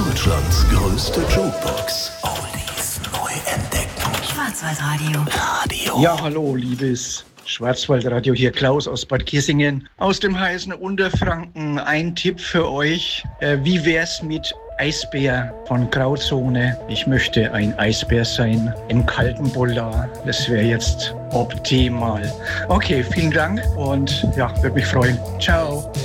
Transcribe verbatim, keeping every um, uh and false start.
Deutschlands größte Jukebox. Oldies neu entdecken. Schwarzwaldradio. Radio. Ja, hallo, liebes Schwarzwaldradio, hier Klaus aus Bad Kissingen aus dem heißen Unterfranken. Ein Tipp für euch, äh, wie wär's mit Eisbär von Grauzone? Ich möchte ein Eisbär sein im kalten Boulder. Das wäre jetzt optimal. Okay, vielen Dank und ja, würde mich freuen. Ciao.